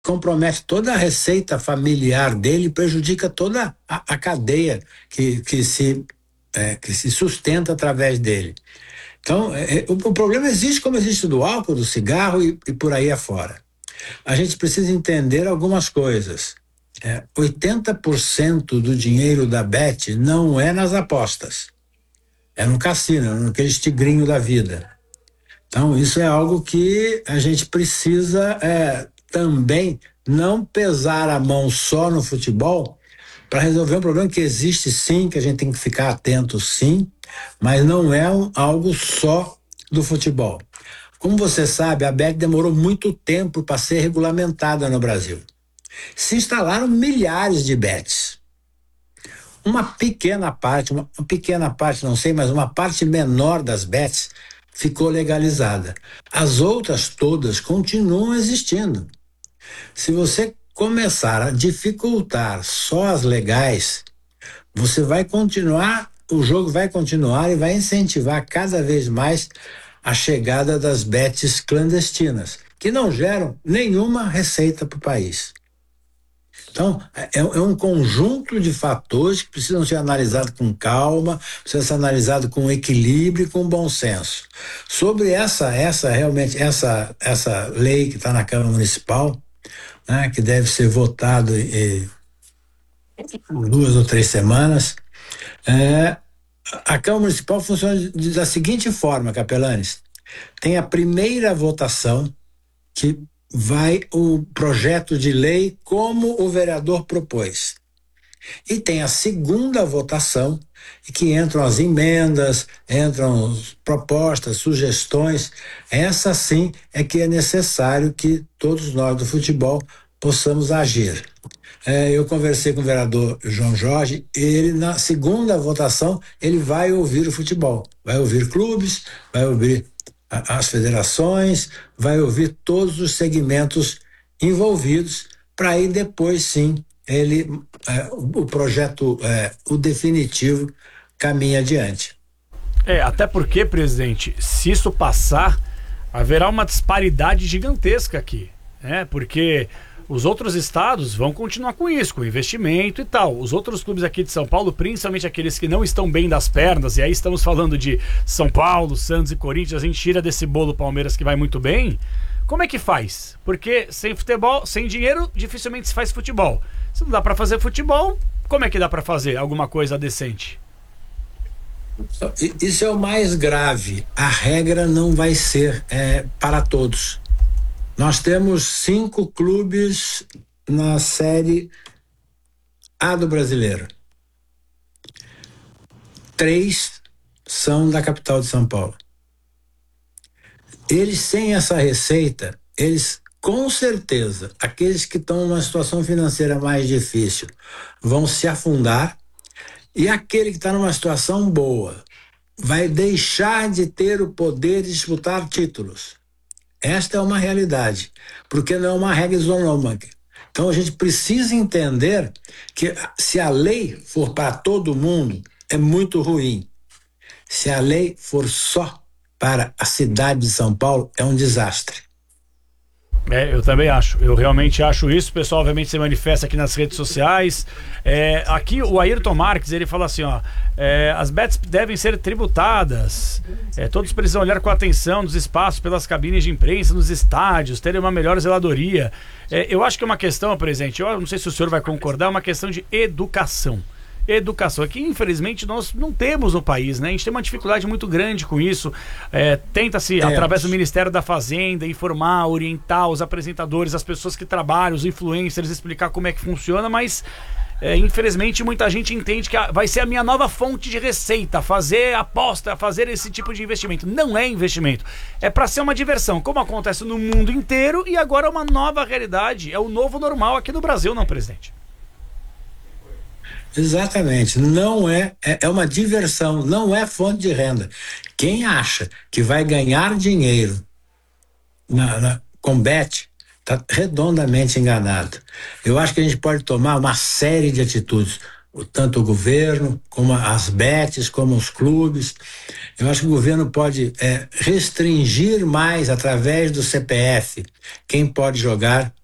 compromete toda a receita familiar dele, prejudica toda a cadeia que se sustenta através dele. Então, o problema existe como existe do álcool, do cigarro e por aí afora. A gente precisa entender algumas coisas. 80% do dinheiro da Bet não é nas apostas. É no cassino, naquele tigrinho da vida. Então, isso é algo que a gente precisa também não pesar a mão só no futebol para resolver um problema que existe sim, que a gente tem que ficar atento sim, mas não é algo só do futebol. Como você sabe, a Bet demorou muito tempo para ser regulamentada no Brasil. Se instalaram milhares de bets. Uma pequena parte não sei, mas uma parte menor das bets ficou legalizada. As outras todas continuam existindo. Se você começar a dificultar só as legais, você vai continuar, o jogo vai continuar e vai incentivar cada vez mais a chegada das bets clandestinas, que não geram nenhuma receita para o país. Então, é um conjunto de fatores que precisam ser analisados com calma, precisam ser analisados com equilíbrio e com bom senso. Sobre essa lei que está na Câmara Municipal, né, que deve ser votado em 2 ou 3 semanas, a Câmara Municipal funciona da seguinte forma, Capelanes. Tem a primeira votação, que vai o projeto de lei como o vereador propôs. E tem a segunda votação, que entram as emendas, entram propostas, sugestões. Essa sim é que é necessário que todos nós do futebol possamos agir. Eu conversei com o vereador João Jorge, ele na segunda votação, ele vai ouvir o futebol, vai ouvir clubes, vai ouvir as federações, vai ouvir todos os segmentos envolvidos, para aí depois sim o projeto, o definitivo, caminha adiante. Até porque, presidente, se isso passar, haverá uma disparidade gigantesca aqui, né? Porque os outros estados vão continuar com isso, com investimento e tal. Os outros clubes aqui de São Paulo, principalmente aqueles que não estão bem das pernas, e aí estamos falando de São Paulo, Santos e Corinthians, a gente tira desse bolo Palmeiras que vai muito bem. Como é que faz? Porque sem futebol, sem dinheiro, dificilmente se faz futebol. Se não dá para fazer futebol, como é que dá para fazer alguma coisa decente? Isso é o mais grave. A regra não vai ser para todos. Nós temos 5 clubes na Série A do Brasileiro. 3 são da capital de São Paulo. Eles, sem essa receita, eles, com certeza, aqueles que estão numa situação financeira mais difícil, vão se afundar, e aquele que está numa situação boa vai deixar de ter o poder de disputar títulos. Esta é uma realidade, porque não é uma regra isonômica. Então a gente precisa entender que se a lei for para todo mundo, é muito ruim. Se a lei for só para a cidade de São Paulo, é um desastre. Eu também acho, eu realmente acho isso. O pessoal obviamente se manifesta aqui nas redes sociais. Aqui o Ayrton Marques, ele fala assim, as bets devem ser tributadas, todos precisam olhar com atenção nos espaços, pelas cabines de imprensa, nos estádios, terem uma melhor zeladoria. Eu acho que é uma questão, presidente, eu não sei se o senhor vai concordar, é uma questão de educação. Educação, que infelizmente nós não temos no país, né? A gente tem uma dificuldade muito grande com isso. Tenta-se, através do Ministério da Fazenda, informar, orientar os apresentadores, as pessoas que trabalham, os influencers, explicar como é que funciona, mas infelizmente muita gente entende que vai ser a minha nova fonte de receita, fazer aposta, fazer esse tipo de investimento. Não é investimento, é para ser uma diversão, como acontece no mundo inteiro, e agora é uma nova realidade, é o novo normal aqui no Brasil, não, presidente? Exatamente, não é uma diversão, não é fonte de renda. Quem acha que vai ganhar dinheiro com bet está redondamente enganado. Eu acho que a gente pode tomar uma série de atitudes, tanto o governo, como as bets, como os clubes. Eu acho que o governo pode restringir mais, através do CPF, quem pode jogar